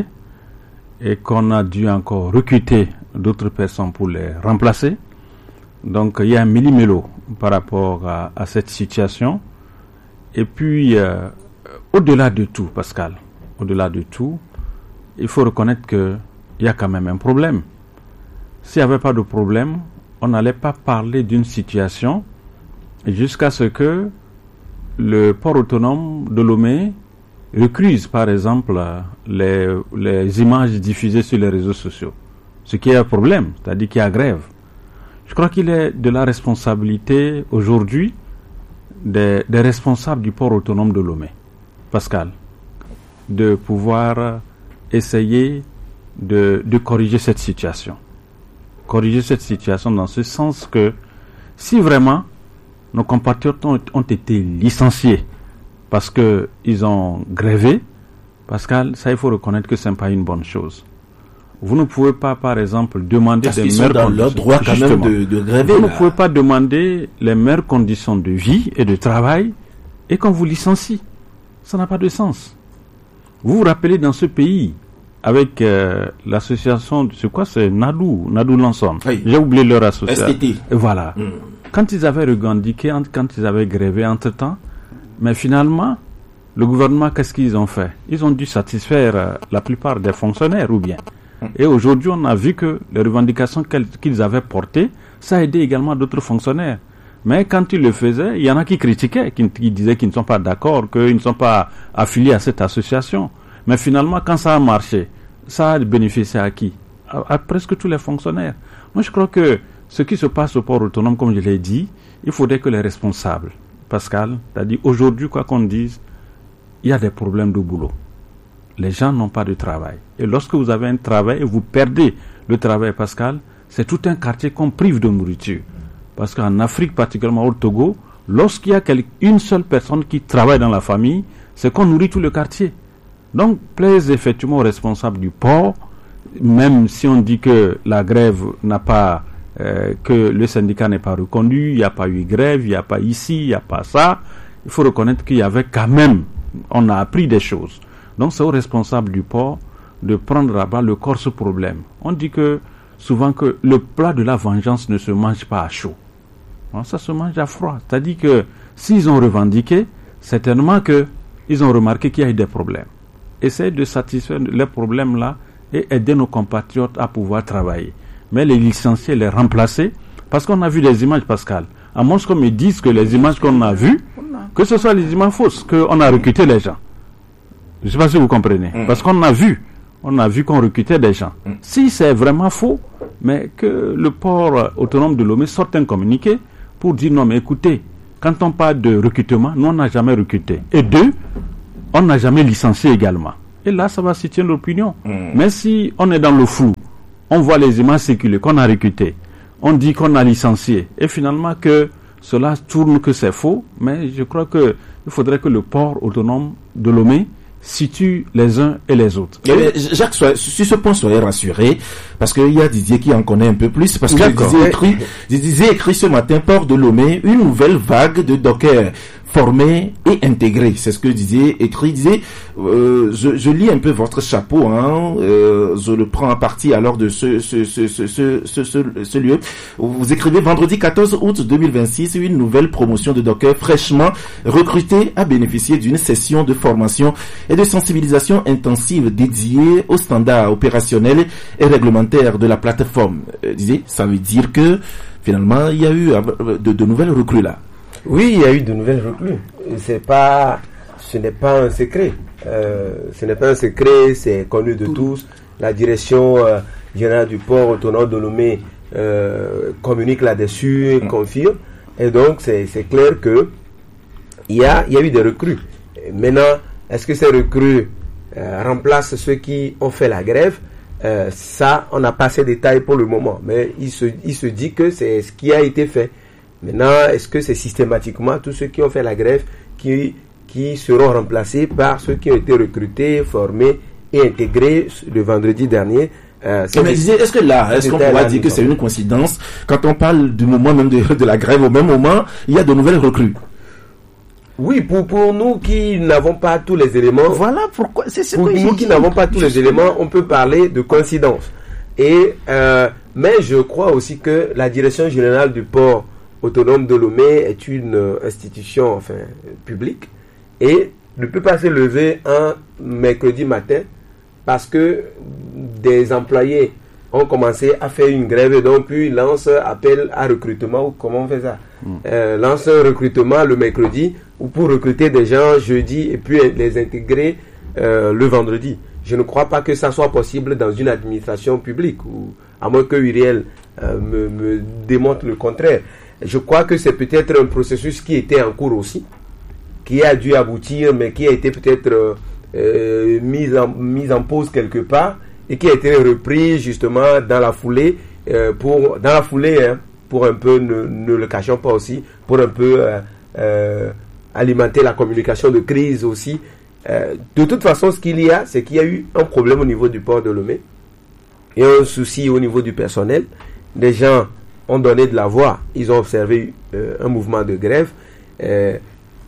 B: et qu'on a dû encore recruter d'autres personnes pour les remplacer. Donc il y a un millimélo par rapport à, à cette situation. Et puis, euh, au-delà de tout, Pascal, au-delà de tout, il faut reconnaître qu'il y a quand même un problème. S'il n'y avait pas de problème, on n'allait pas parler d'une situation jusqu'à ce que le port autonome de Lomé recruse, par exemple, les, les images diffusées sur les réseaux sociaux. Ce qui est un problème, c'est-à-dire qu'il y a grève. Je crois qu'il est de la responsabilité aujourd'hui des, des responsables du port autonome de Lomé, Pascal, de pouvoir essayer de, de corriger cette situation. Corriger cette situation dans ce sens que si vraiment nos compatriotes ont, ont été licenciés parce qu'ils ont grévé, Pascal, ça il faut reconnaître que ce n'est pas une bonne chose. Vous ne pouvez pas, par exemple, demander
A: parce
B: des
A: qu'ils
B: meilleures
A: sont dans
B: conditions.
A: leur droit quand même de, de gréver.
B: Vous
A: là.
B: ne pouvez pas demander les meilleures conditions de vie et de travail et qu'on vous licencie. Ça n'a pas de sens. Vous vous rappelez dans ce pays, avec euh, l'association, c'est quoi, c'est Nadou, Nadou l'ensemble. Oui. J'ai oublié leur association.
A: S T T.
B: Et voilà. Mm. Quand ils avaient revendiqué, quand ils avaient grévé entre-temps, mais finalement, le gouvernement, qu'est-ce qu'ils ont fait? Ils ont dû satisfaire euh, la plupart des fonctionnaires, ou bien. Et aujourd'hui, on a vu que les revendications qu'ils avaient portées, ça a aidé également d'autres fonctionnaires. Mais quand ils le faisaient, il y en a qui critiquaient, qui, qui disaient qu'ils ne sont pas d'accord, qu'ils ne sont pas affiliés à cette association. Mais finalement, quand ça a marché, ça a bénéficié à qui? à, à presque tous les fonctionnaires. Moi, je crois que ce qui se passe au port autonome, comme je l'ai dit, il faudrait que les responsables, Pascal, c'est-à-dire aujourd'hui, quoi qu'on dise, il y a des problèmes de boulot. Les gens n'ont pas de travail. Et lorsque vous avez un travail et vous perdez le travail, Pascal, c'est tout un quartier qu'on prive de nourriture. Parce qu'en Afrique, particulièrement au Togo, lorsqu'il y a une seule personne qui travaille dans la famille, c'est qu'on nourrit tout le quartier. Donc, plaise effectivement aux responsables du port, même si on dit que la grève n'a pas, euh, que le syndicat n'est pas reconnu, il n'y a pas eu grève, il n'y a pas ici, il n'y a pas ça, il faut reconnaître qu'il y avait quand même, on a appris des choses. Donc c'est aux responsables du port de prendre à bas le corps ce problème. On dit que souvent que le plat de la vengeance ne se mange pas à chaud. Ça se mange à froid. C'est-à-dire que s'ils ont revendiqué, certainement qu'ils ont remarqué qu'il y a eu des problèmes. Essayez de satisfaire les problèmes-là et aider nos compatriotes à pouvoir travailler. Mais les licencier, les remplacer, parce qu'on a vu des images, Pascal. À moins qu'on me dise que les images qu'on a vues, que ce soit les images fausses, qu'on a recruté les gens. Je ne sais pas si vous comprenez. Mmh. Parce qu'on a vu, on a vu qu'on recrutait des gens. Mmh. Si c'est vraiment faux, mais que le port autonome de Lomé sorte un communiqué pour dire non mais écoutez, quand on parle de recrutement, nous on n'a jamais recruté. Et deux, on n'a jamais licencié également. Et là, ça va situer l'opinion. Mmh. Mais si on est dans le flou, on voit les images circuler, qu'on a recruté, on dit qu'on a licencié, et finalement que cela tourne que c'est faux, mais je crois que il faudrait que le port autonome de Lomé situe les uns et les autres.
A: Et Jacques, sur ce point, soyez rassurés, parce qu'il y a Didier qui en connaît un peu plus, parce que Didier écrit, Didier écrit ce matin, port de Lomé, une nouvelle vague de dockers formés et intégrés. C'est ce que Didier écrit. Didier, euh, je, je lis un peu votre chapeau, hein, euh, je le prends à partie alors de ce, ce, ce, ce, ce, ce, ce, ce lieu. Vous écrivez vendredi quatorze août deux mille vingt-six, une nouvelle promotion de dockers fraîchement recrutés a bénéficié d'une session de formation et de sensibilisation intensive dédiée aux standards opérationnels et réglementaires de la plateforme. Euh, Didier, ça veut dire que finalement il y a eu de, de nouvelles recrues là.
E: Oui, il y a eu de nouvelles recrues. C'est pas, ce n'est pas un secret. Euh, ce n'est pas un secret, c'est connu de tous. La direction euh, générale du port autonome de Lomé euh, communique là-dessus, mmh. confirme. Et donc, c'est, c'est clair que il y a, il y a eu des recrues. Maintenant, est-ce que ces recrues euh, remplacent ceux qui ont fait la grève? euh, Ça, on n'a pas ces détails pour le moment. Mais il se, il se dit que c'est ce qui a été fait. Maintenant, est-ce que c'est systématiquement tous ceux qui ont fait la grève qui, qui seront remplacés par ceux qui ont été recrutés, formés et intégrés le vendredi dernier? Euh,
A: mais des, est-ce que là, est-ce qu'on pourra dire que c'est une coïncidence quand on parle du moment même de, de la grève, au même moment, il y a de nouvelles recrues?
E: Oui, pour, pour nous qui n'avons pas tous les éléments,
D: voilà pourquoi c'est ce
E: pour
D: que
E: nous qui n'avons pas tous les éléments, on peut parler de coïncidence. Et euh, mais je crois aussi que la direction générale du port autonome de Lomé est une institution enfin publique et ne peut pas se lever un mercredi matin parce que des employés ont commencé à faire une grève et donc puis lance appel à recrutement ou comment on fait ça mmh. euh, lance un recrutement le mercredi ou pour recruter des gens jeudi et puis les intégrer euh, le vendredi. Je ne crois pas que ça soit possible dans une administration publique ou à moins que Uriel euh, me, me démontre le contraire. Je crois que c'est peut-être un processus qui était en cours aussi, qui a dû aboutir, mais qui a été peut-être euh, euh, mis, en, mis en pause quelque part et qui a été repris justement dans la foulée, euh, pour, dans la foulée, hein, pour un peu, ne, ne le cachons pas aussi, pour un peu euh, euh, alimenter la communication de crise aussi. Euh, de toute façon, ce qu'il y a, c'est qu'il y a eu un problème au niveau du port de Lomé et un souci au niveau du personnel. Des gens ont donné de la voix, ils ont observé euh, un mouvement de grève, euh,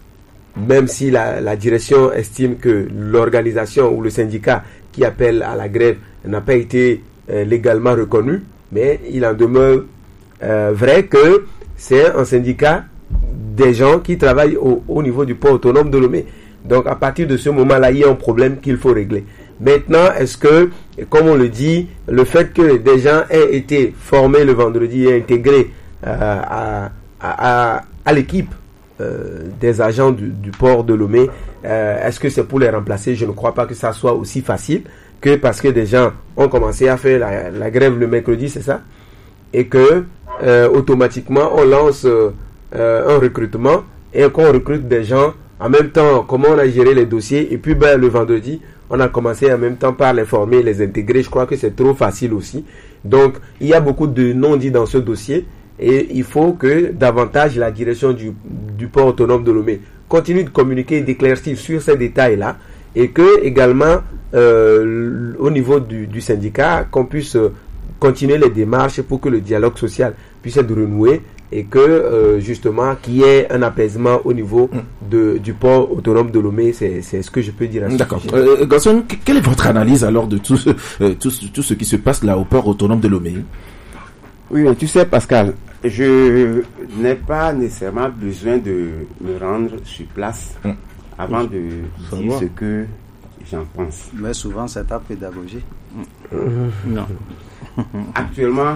E: même si la, la direction estime que l'organisation ou le syndicat qui appelle à la grève n'a pas été euh, légalement reconnu, mais il en demeure euh, vrai que c'est un syndicat des gens qui travaillent au, au niveau du port autonome de Lomé. Donc à partir de ce moment-là, il y a un problème qu'il faut régler. Maintenant, est-ce que, comme on le dit, le fait que des gens aient été formés le vendredi et intégrés euh, à, à, à, à l'équipe euh, des agents du, du port de Lomé, euh, est-ce que c'est pour les remplacer? Je ne crois pas que ça soit aussi facile que parce que des gens ont commencé à faire la, la grève le mercredi, c'est ça? Et que euh, automatiquement on lance euh, un recrutement et qu'on recrute des gens en même temps, comment on a géré les dossiers et puis ben, le vendredi on a commencé en même temps par les former, les intégrer. Je crois que c'est trop facile aussi. Donc, il y a beaucoup de non-dits dans ce dossier et il faut que davantage la direction du, du port autonome de Lomé continue de communiquer et d'éclaircir sur ces détails-là et que également euh, au niveau du, du syndicat, qu'on puisse continuer les démarches pour que le dialogue social puisse être renoué et que euh, justement qu'il y ait un apaisement au niveau de, du port autonome de Lomé, c'est, c'est ce que je peux dire à ce
A: D'accord. Euh, Gaston, quelle est votre analyse alors de tout ce, euh, tout, tout ce qui se passe là au port autonome de Lomé?
C: Oui, tu sais Pascal, je n'ai pas nécessairement besoin de me rendre sur place hum. avant de ça dire va. ce que j'en pense.
D: Mais souvent c'est ta pédagogie.
C: Hum. Non. Actuellement,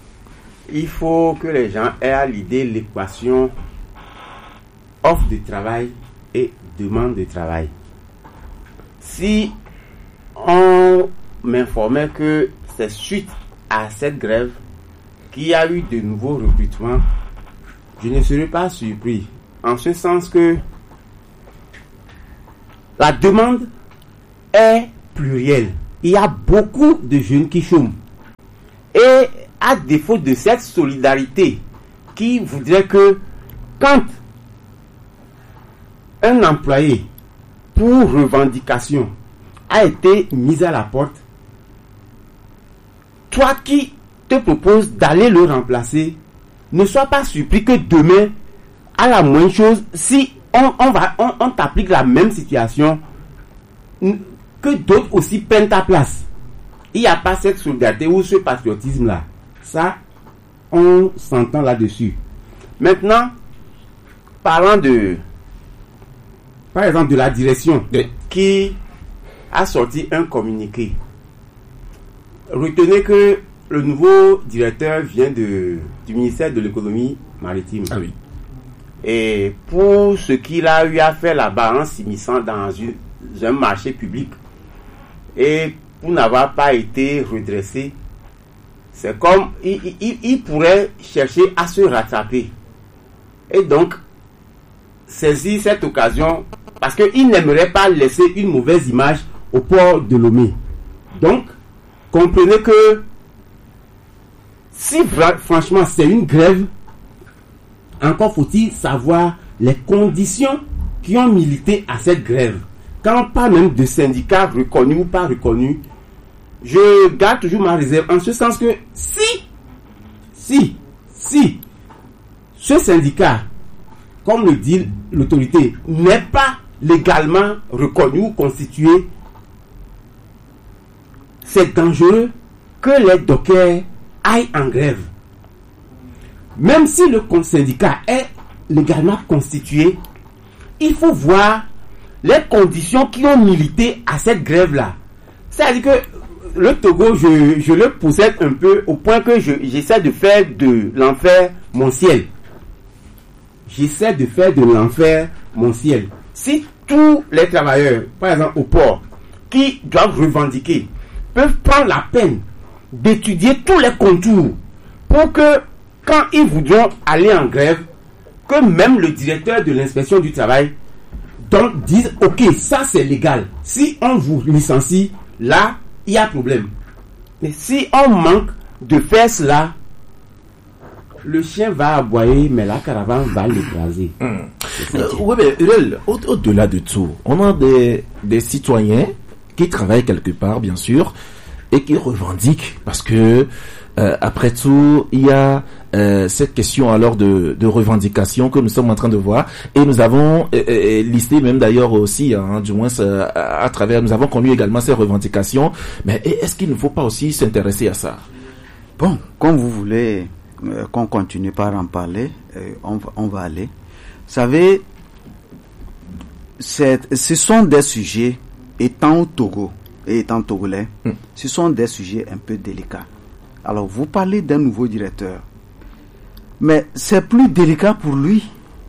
C: il faut que les gens aient à l'idée l'équation offre de travail et demande de travail. Si on m'informait que c'est suite à cette grève qu'il y a eu de nouveaux recrutements, je ne serai pas surpris. En ce sens que la demande est plurielle. Il y a beaucoup de jeunes qui chôment. Et à défaut de cette solidarité qui voudrait que quand un employé pour revendication a été mis à la porte, toi qui te proposes d'aller le remplacer, ne sois pas surpris que demain, à la moindre chose, si on, on, va, on, on t'applique la même situation, que d'autres aussi prennent ta place. Il n'y a pas cette solidarité ou ce patriotisme-là. Ça, on s'entend là-dessus. Maintenant, parlant de, par exemple, de la direction qui a sorti un communiqué. Retenez que le nouveau directeur vient de, du ministère de l'économie maritime.
A: Ah oui.
C: Et pour ce qu'il a eu à faire là-bas en s'immisçant dans une, un marché public et pour n'avoir pas été redressé, c'est comme il, il, il pourrait chercher à se rattraper. Et donc, saisir cette occasion parce qu'il n'aimerait pas laisser une mauvaise image au port de Lomé. Donc, comprenez que si franchement c'est une grève, encore faut-il savoir les conditions qui ont milité à cette grève. Quand on parle même de syndicats reconnus ou pas reconnus, je garde toujours ma réserve en ce sens que si, si, si ce syndicat, comme le dit l'autorité, n'est pas légalement reconnu ou constitué, c'est dangereux que les dockers aillent en grève. Même si le syndicat est légalement constitué, il faut voir les conditions qui ont milité à cette grève-là. C'est-à-dire que le Togo, je, je le possède un peu au point que je, j'essaie de faire de l'enfer mon ciel. J'essaie de faire de l'enfer mon ciel. Si tous les travailleurs, par exemple au port, qui doivent revendiquer, peuvent prendre la peine d'étudier tous les contours pour que, quand ils voudront aller en grève, que même le directeur de l'inspection du travail donc dise ok, ça c'est légal. Si on vous licencie, là, il y a problème. Mais si on manque de faire cela, le chien va aboyer, mais la caravane va l'écraser.
A: Mmh. Euh, oui, mais Uriel, au- au-delà de tout, on a des, des citoyens qui travaillent quelque part, bien sûr, et qui revendiquent, parce que euh, après tout, il y a euh, cette question alors de, de revendication que nous sommes en train de voir, et nous avons euh, euh, listé même d'ailleurs aussi, hein, du moins euh, à, à travers, nous avons connu également ces revendications, mais est-ce qu'il ne faut pas aussi s'intéresser à ça?
D: Bon, comme vous voulez euh, qu'on continue par en parler, euh, on, va, on va aller. Vous savez, c'est, ce sont des sujets, étant au Togo et étant togolais, mm. ce sont des sujets un peu délicats. Alors, vous parlez d'un nouveau directeur, mais c'est plus délicat pour lui.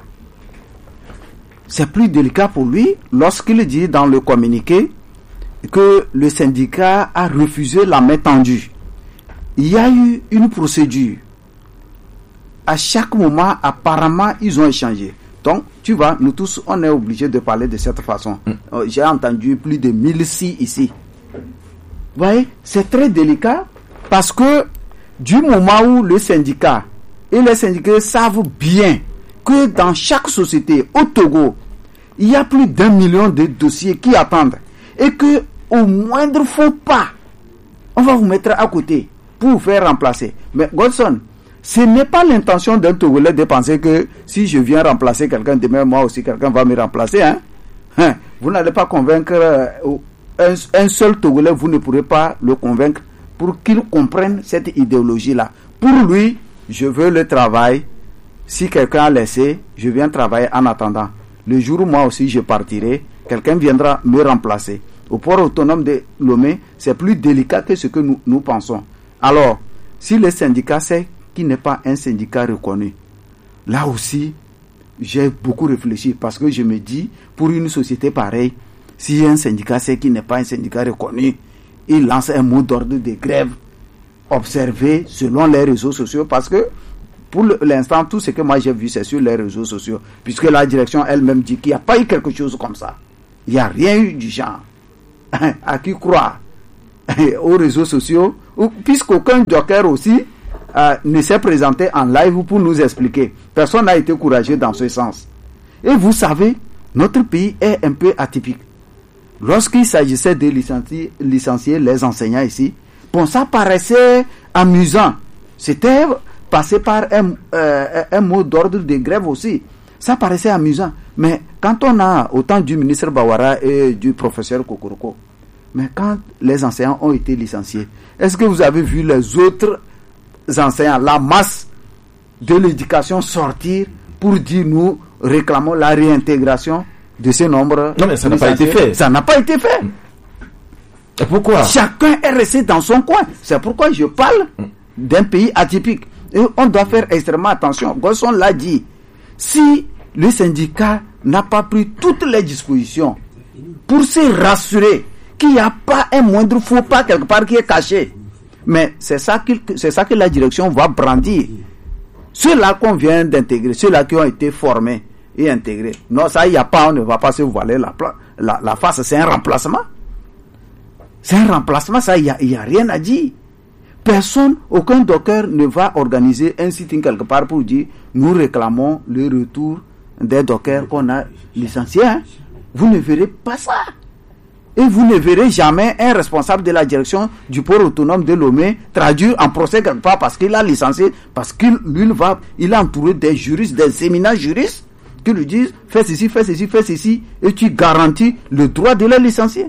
D: C'est plus délicat pour lui lorsqu'il dit dans le communiqué que le syndicat a refusé la main tendue. Il y a eu une procédure. À chaque moment, apparemment, ils ont échangé. Donc, tu vois, nous tous, on est obligés de parler de cette façon. Mm. Euh, j'ai entendu plus de mille si ici. Vous voyez, c'est très délicat parce que du moment où le syndicat et les syndicats savent bien que dans chaque société au Togo, il y a plus d'un million de dossiers qui attendent et que au moindre faux pas, on va vous mettre à côté pour vous faire remplacer. Mais Godson, ce n'est pas l'intention d'un Togolais de penser que si je viens remplacer quelqu'un, demain moi aussi quelqu'un va me remplacer. Hein? Hein? Vous n'allez pas convaincre euh, un, un seul Togolais, vous ne pourrez pas le convaincre pour qu'il comprenne cette idéologie-là. Pour lui, je veux le travail. Si quelqu'un a laissé, je viens travailler en attendant. Le jour où moi aussi je partirai, quelqu'un viendra me remplacer. Au port autonome de Lomé, c'est plus délicat que ce que nous, nous pensons. Alors, si le syndicat sait qu'il n'est pas un syndicat reconnu, là aussi, j'ai beaucoup réfléchi parce que je me dis, pour une société pareille, si un syndicat sait qu'il n'est pas un syndicat reconnu, il lance un mot d'ordre de grève observé selon les réseaux sociaux parce que pour l'instant, tout ce que moi j'ai vu, c'est sur les réseaux sociaux, puisque la direction elle-même dit qu'il n'y a pas eu quelque chose comme ça. Il n'y a rien eu du genre. À qui croire? Aux réseaux sociaux, puisqu'aucun docker aussi euh, ne s'est présenté en live pour nous expliquer. Personne n'a été courageux dans ce sens. Et vous savez, notre pays est un peu atypique. Lorsqu'il s'agissait de licencier, licencier les enseignants ici, bon, ça paraissait amusant. C'était passé par un, euh, un mot d'ordre de grève aussi. Ça paraissait amusant. Mais quand on a, au temps du ministre Bawara et du professeur Kokoroko, mais quand les enseignants ont été licenciés, est-ce que vous avez vu les autres enseignants, la masse de l'éducation sortir pour dire nous réclamons la réintégration de ce nombre?
A: Non, mais ça n'a pas été fait.
D: Ça n'a pas été fait.
A: Et pourquoi?
D: Chacun est resté dans son coin. C'est pourquoi je parle d'un pays atypique. Et on doit faire extrêmement attention. Gosson l'a dit. Si le syndicat n'a pas pris toutes les dispositions pour se rassurer qu'il n'y a pas un moindre faux pas quelque part qui est caché. Mais c'est ça, c'est ça que la direction va brandir. Ceux-là qu'on vient d'intégrer, ceux-là qui ont été formés et intégrés. Non, ça, il n'y a pas, on ne va pas se voiler la, la, la face. C'est un remplacement. C'est un remplacement, ça, il n'y a, y a rien à dire. Personne, aucun docker ne va organiser un sitting quelque part pour dire nous réclamons le retour des dockers qu'on a licenciés. Hein. Vous ne verrez pas ça. Et vous ne verrez jamais un responsable de la direction du port autonome de Lomé traduire en procès quelque part parce qu'il a licencié, parce qu'il lui va, il a entouré des juristes, des éminents juristes qui lui disent fais ceci, fais ceci, fais ceci, et tu garantis le droit de les licencier.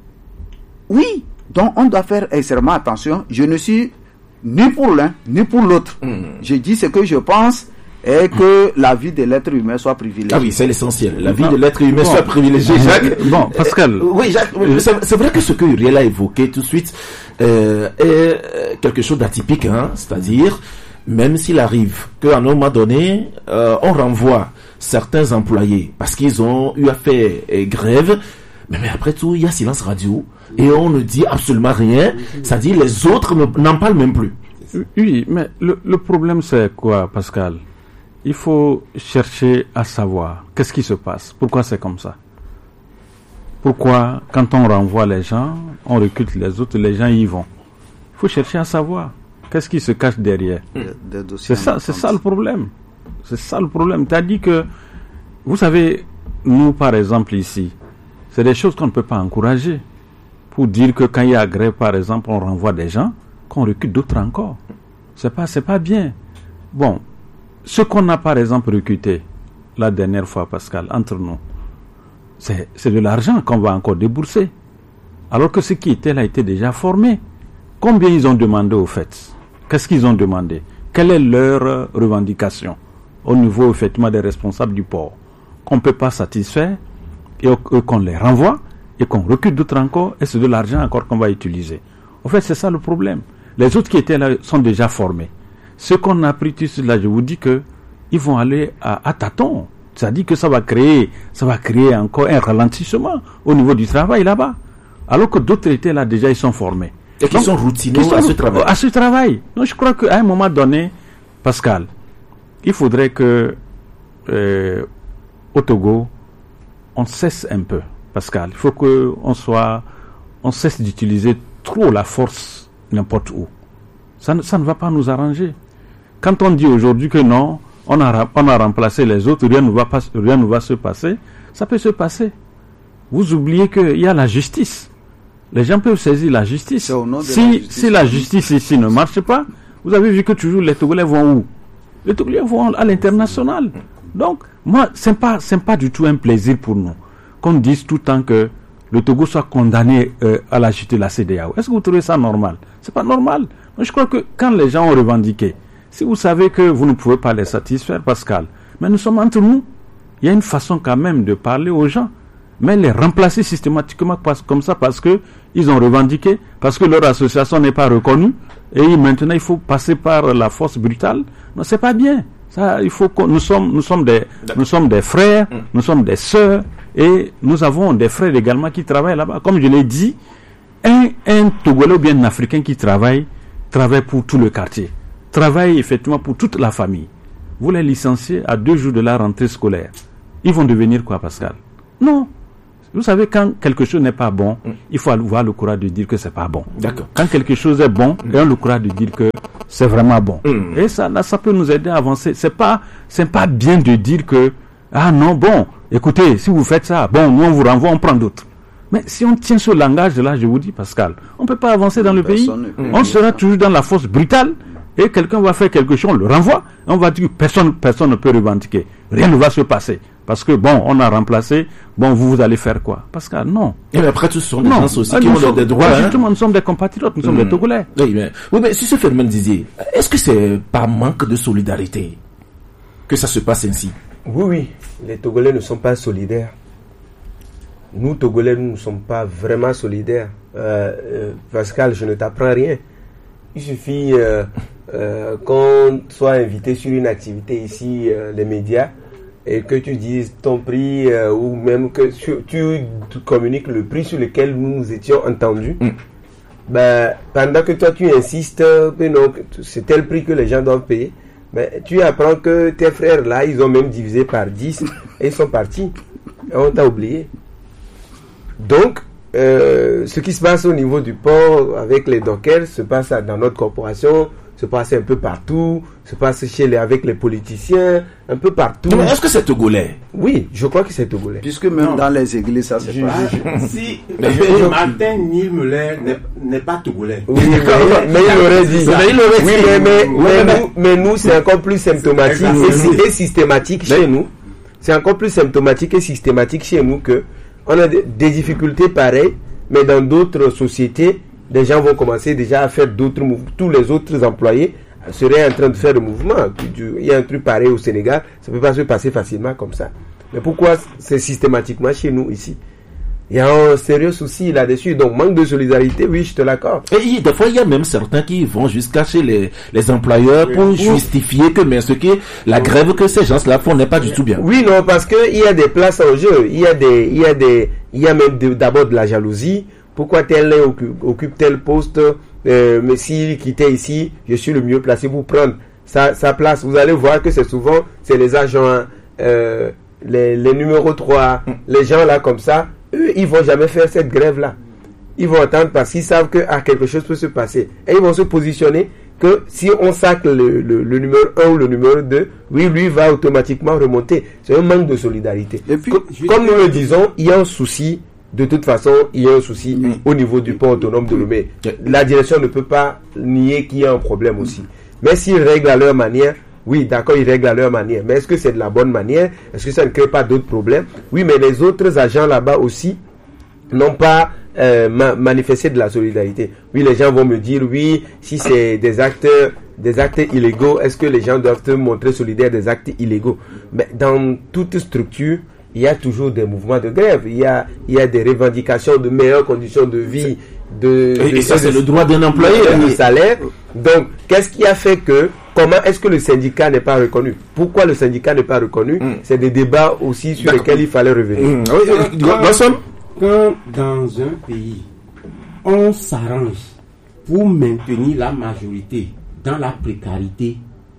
D: Oui, donc on doit faire extrêmement attention. Je ne suis ni pour l'un, ni pour l'autre. Mmh. Je dis ce que je pense et que la vie de l'être humain soit privilégiée.
A: Ah oui, c'est l'essentiel. La vie non. de l'être humain bon. soit privilégiée, Jacques.
B: Bon, Pascal.
A: Euh, oui, Jacques, c'est, c'est vrai que ce que Uriel a évoqué tout de suite euh, est quelque chose d'atypique, hein, c'est-à-dire, même s'il arrive qu'à un moment donné, euh, on renvoie certains employés parce qu'ils ont eu à faire euh, grève, mais, mais après tout, il y a silence radio et on ne dit absolument rien, c'est-à-dire les autres n'en parlent même plus.
B: Oui, mais le, le problème c'est quoi, Pascal? Il faut chercher à savoir qu'est-ce qui se passe, pourquoi c'est comme ça. Pourquoi, quand on renvoie les gens, on recrute les autres, les gens y vont. Il faut chercher à savoir qu'est-ce qui se cache derrière. Des, des c'est ça, c'est ça le problème. C'est ça le problème. Tu as dit que, vous savez, nous par exemple ici, c'est des choses qu'on ne peut pas encourager. Pour dire que quand il y a grève, par exemple, on renvoie des gens, qu'on recrute d'autres encore. C'est pas, c'est pas bien. Bon. Ce qu'on a par exemple recruté la dernière fois, Pascal, entre nous, c'est, c'est de l'argent qu'on va encore débourser. Alors que ceux qui étaient là étaient déjà formés. Combien ils ont demandé au fait? Qu'est-ce qu'ils ont demandé? Quelle est leur revendication au niveau effectivement des responsables du port? Qu'on ne peut pas satisfaire et qu'on les renvoie et qu'on recrute d'autres encore et c'est de l'argent encore qu'on va utiliser. En fait, c'est ça le problème. Les autres qui étaient là sont déjà formés. Ce qu'on a pris tout cela, je vous dis que ils vont aller à, à tâtons. Ça dit que ça va créer, ça va créer encore un ralentissement au niveau du travail là-bas. Alors que d'autres étaient là déjà, ils sont formés.
A: Et qui sont routinés à ce travail.
B: À ce travail. Donc je crois qu'à un moment donné, Pascal, il faudrait que euh, au Togo, on cesse un peu, Pascal. Il faut que on soit, on cesse d'utiliser trop la force n'importe où. Ça, ça ne va pas nous arranger. Quand on dit aujourd'hui que non, on a, on a remplacé les autres, rien ne va pas, rien ne va se passer, ça peut se passer. Vous oubliez qu'il y a la justice. Les gens peuvent saisir la justice. Si la justice, si la justice ici ne marche pas, vous avez vu que toujours les Togolais vont où? Les Togolais vont à l'international. Donc, moi, c'est pas, c'est pas du tout un plaisir pour nous qu'on dise tout le temps que le Togo soit condamné euh, à la chute de la C D A O. Est-ce que vous trouvez ça normal? C'est pas normal. Moi, je crois que quand les gens ont revendiqué, si vous savez que vous ne pouvez pas les satisfaire, Pascal, mais nous sommes entre nous. Il y a une façon quand même de parler aux gens. Mais les remplacer systématiquement comme ça parce que ils ont revendiqué, parce que leur association n'est pas reconnue, et maintenant il faut passer par la force brutale. Non, c'est pas bien. Ça, il faut que nous sommes, nous sommes des, nous sommes des frères, mmh. nous sommes des sœurs, et nous avons des frères également qui travaillent là-bas. Comme je l'ai dit, un, un Togolais ou bien un Africain qui travaille, travaille pour tout le quartier. travaillent effectivement pour toute la famille. Vous les licenciez à deux jours de la rentrée scolaire. Ils vont devenir quoi, Pascal? Non. Vous savez, quand quelque chose n'est pas bon, mm. il faut avoir le courage de dire que c'est pas bon.
A: D'accord.
B: Quand quelque chose est bon, mm. il y a le courage de dire que c'est vraiment bon. Mm. Et ça, là, ça peut nous aider à avancer. C'est pas, c'est pas bien de dire que, ah non, bon, écoutez, si vous faites ça, bon, nous on vous renvoie, on prend d'autres. Mais si on tient ce langage là, je vous dis, Pascal, on peut pas avancer dans le Personne pays. On sera toujours dans la force brutale. Et quelqu'un va faire quelque chose, on le renvoie. On va dire que personne, personne ne peut revendiquer. Rien ne va se passer. Parce que bon, on a remplacé. Bon, vous, vous allez faire quoi? Pascal, non.
A: Et après, tout ce sont des non. gens aussi ah, qui ont sommes, des droits. Hein?
B: Justement, nous sommes des compatriotes, nous mmh. sommes des Togolais.
A: Oui, mais, oui, mais si ce phénomène disait, est-ce que c'est par manque de solidarité que ça se passe ainsi?
E: Oui, oui. Les Togolais ne sont pas solidaires. Nous, Togolais, nous ne sommes pas vraiment solidaires. Euh, euh, Pascal, je ne t'apprends rien. Il suffit euh, euh, qu'on soit invité sur une activité ici, euh, les médias, et que tu dises ton prix, euh, ou même que tu, tu communiques le prix sur lequel nous nous étions entendus. Mm. Ben, pendant que toi tu insistes que non, c'est tel prix que les gens doivent payer, ben, tu apprends que tes frères là, ils ont même divisé par dix et ils sont partis. Et on t'a oublié. Donc, Euh, ce qui se passe au niveau du port avec les dockers se passe dans notre corporation, se passe un peu partout, se passe chez les, avec les politiciens, un peu partout.
A: Mais est-ce que c'est togolais?
E: Oui, je crois que c'est togolais.
D: Puisque même non. dans les églises, ça se passe.
C: Si Martin Niemöller n'est pas togolais.
E: Oui, mais, mais il aurait dit. Mais il aurait oui, dit. Mais, mais, mais, mais, nous, mais nous, c'est encore plus symptomatique et, et systématique mais, chez nous. C'est encore plus symptomatique et systématique chez nous que on a des difficultés pareilles, mais dans d'autres sociétés, des gens vont commencer déjà à faire d'autres mouvements. Tous les autres employés seraient en train de faire le mouvement. Il y a un truc pareil au Sénégal, ça ne peut pas se passer facilement comme ça. Mais pourquoi c'est systématiquement chez nous ici? Il y a un sérieux souci là-dessus. Donc, manque de solidarité, oui, je te l'accorde.
A: Et des fois, il y a même certains qui vont jusqu'à chez les, les employeurs oui. pour oui. justifier que mais ce que la oui. grève que ces gens-là font n'est pas du tout bien.
E: Oui, non, parce que il y a des places en jeu. Il y a des, il y a des, il y a même de, d'abord de la jalousie. Pourquoi tel occupe, occupe tel poste? Euh, mais s'il quittait ici, je suis le mieux placé pour prendre sa, sa place. Vous allez voir que c'est souvent, c'est les agents, euh, les, les numéros trois, mm. les gens là comme ça. Eux, ils vont jamais faire cette grève-là. Ils vont attendre parce qu'ils savent que ah, quelque chose peut se passer. Et ils vont se positionner que si on sac le, le, le numéro un ou le numéro deux, oui, lui va automatiquement remonter. C'est un manque de solidarité. Et puis, comme, comme nous le disons, il y a un souci. De toute façon, il y a un souci mmh. au niveau du port autonome de Lomé. La direction ne peut pas nier qu'il y a un problème aussi. Mais s'ils règlent à leur manière, oui, d'accord, ils règlent à leur manière. Mais est-ce que c'est de la bonne manière? Est-ce que ça ne crée pas d'autres problèmes? Oui, mais les autres agents là-bas aussi n'ont pas euh, ma- manifesté de la solidarité. Oui, les gens vont me dire, oui, si c'est des actes, des actes illégaux, est-ce que les gens doivent se montrer solidaires des actes illégaux? Mais dans toute structure, il y a toujours des mouvements de grève. Il y a, il y a des revendications de meilleures conditions de vie. De,
A: et,
E: de,
A: et ça,
E: de,
A: c'est
E: de,
A: le droit d'un employé.
E: Le salaire. Donc, qu'est-ce qui a fait que, comment est-ce que le syndicat n'est pas reconnu? Pourquoi le syndicat n'est pas reconnu? Mm. C'est des débats aussi sur D'accord. lesquels il fallait revenir. Mm.
C: Oui, oui, quand, quand dans un pays, on s'arrange pour maintenir la majorité dans la précarité,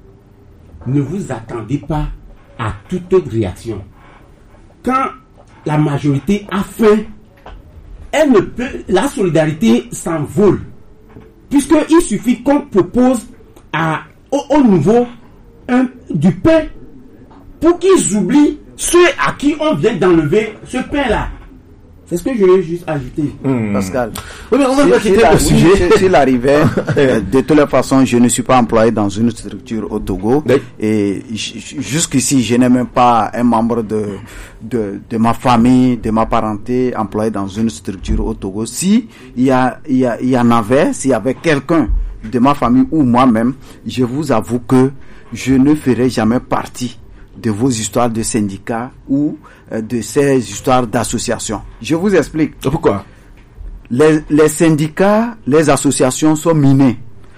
C: ne vous attendez pas à toute réaction. Quand la majorité a faim, elle ne peut, la solidarité s'envole. Puisqu'il suffit qu'on propose à, au, au niveau un, du pain pour qu'ils oublient ceux à qui on vient d'enlever ce pain-là. C'est ce que je veux juste ajouter.
D: Mmh. Pascal.
A: Oui, mais on va
D: si, quitter le sujet. S'il arrivait, euh, de toute façon, je ne suis pas employé dans une structure au Togo. Oui. Et jusqu'ici, je n'ai même pas un membre de, de, de ma famille, de ma parenté employé dans une structure au Togo. Si il y a, il y a, il y en avait, s'il y avait quelqu'un de ma famille ou moi-même, je vous avoue que je ne ferai jamais partie de vos histoires de syndicats ou euh, de ces histoires d'associations. Je vous explique.
A: Pourquoi?
D: Les, les syndicats, les associations sont minés.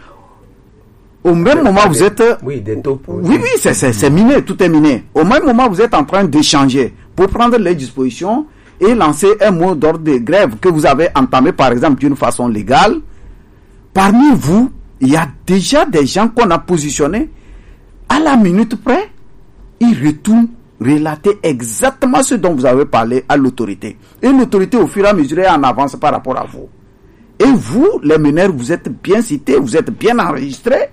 D: Au même
E: mais
D: moment, vous
E: des,
D: êtes...
E: Oui, des taux.
D: Oui, oui, c'est, c'est, c'est miné, tout est miné. Au même moment, vous êtes en train d'échanger pour prendre les dispositions et lancer un mot d'ordre de grève que vous avez entamé, par exemple, d'une façon légale. Parmi vous, il y a déjà des gens qu'on a positionnés à la minute près, ils retournent relater exactement ce dont vous avez parlé à l'autorité. Et l'autorité, au fur et à mesure, est en avance par rapport à vous. Et vous, les meneurs, vous êtes bien cités, vous êtes bien enregistrés.